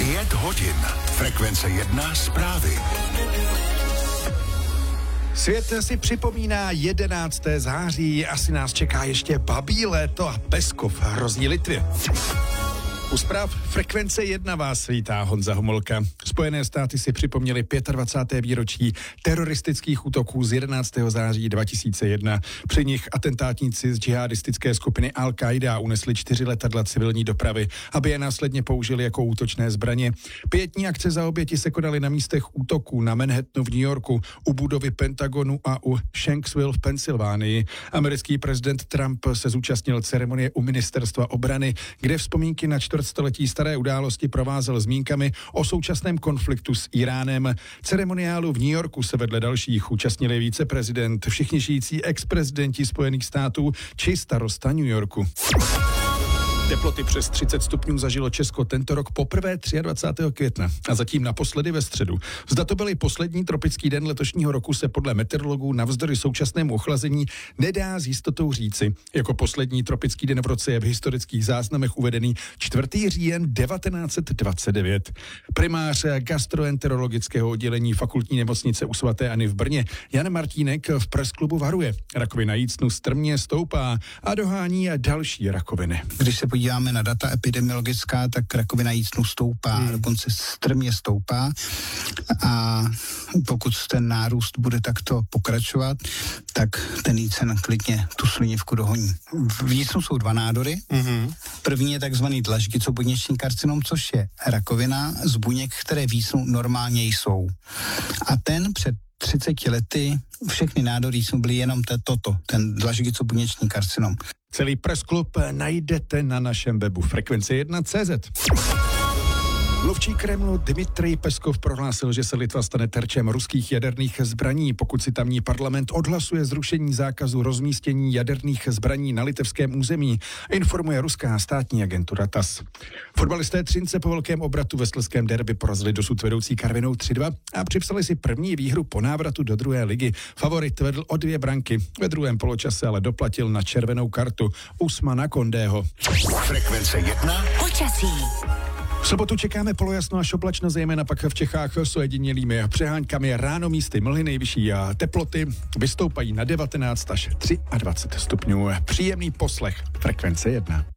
5 hodin. Frekvence 1 zprávy. Svět si připomíná 11. září, asi nás čeká ještě babí léto a Peskov hrozí Litvě. U zpráv Frekvence 1 vás vítá Honza Homolka. Spojené státy si připomněly 25. výročí teroristických útoků z 11. září 2001. Při nich atentátníci z džihadistické skupiny Al-Qaida unesli 4 letadla civilní dopravy, aby je následně použili jako útočné zbraně. Pietní akce za oběti se konaly na místech útoků na Manhattanu v New Yorku, u budovy Pentagonu a u Shanksville v Pensylvánii. Americký prezident Trump se zúčastnil ceremonie u ministerstva obrany, kde vzpomínky na čtvrtstoletí staré události provázel zmínkami o současném konfliktu s Iránem. Ceremoniálu v New Yorku se vedle dalších účastnili viceprezident, všichni žijící ex-prezidenti Spojených států či starosta New Yorku. Teploty přes 30 stupňů zažilo Česko tento rok poprvé 23. května a zatím naposledy ve středu. Zda to byl poslední tropický den letošního roku, se podle meteorologů navzdory současnému ochlazení nedá s jistotou říci. Jako poslední tropický den v roce je v historických záznamech uvedený 4. říjen 1929. Primář gastroenterologického oddělení fakultní nemocnice u sv. Anny v Brně Jan Martínek v pressklubu varuje. Rakovina jícnu strmě stoupá a dohání další rakoviny. Když se podíváme na data epidemiologická, tak rakovina jícnu stoupá, dokonce strmě stoupá, a pokud ten nárůst bude takto pokračovat, tak ten jícen klidně tu slinivku dohoní. V jícnu jsou 2 nádory. První je takzvaný dlaždicobuněčný karcinom, což je rakovina z buněk, které v jícnu normálně jsou. A ten před 30 lety všechny nádory jícnu byly jenom ten dlaždicobuněčný karcinom. Celý pressklub najdete na našem webu Frekvence1.cz. Mluvčí Kremlu Dmitrij Peskov prohlásil, že se Litva stane terčem ruských jaderných zbraní, pokud si tamní parlament odhlasuje zrušení zákazu rozmístění jaderných zbraní na litevském území, informuje ruská státní agentura TASS. Fotbalisté Třince po velkém obratu ve slezském derby porazili dosud vedoucí Karvinou 3-2 a připsali si první výhru po návratu do druhé ligy. Favorit vedl o 2 branky. Ve druhém poločase ale doplatil na červenou kartu Usmana Kondého. Frekvence 1 počasí. V sobotu čekáme polojasno až oblačno, zejména pak v Čechách s ojedinělými přeháňkami. Ráno místy mlhy, nejvyšší teploty vystoupají na 19 až 23 stupňů. Příjemný poslech Frekvence 1.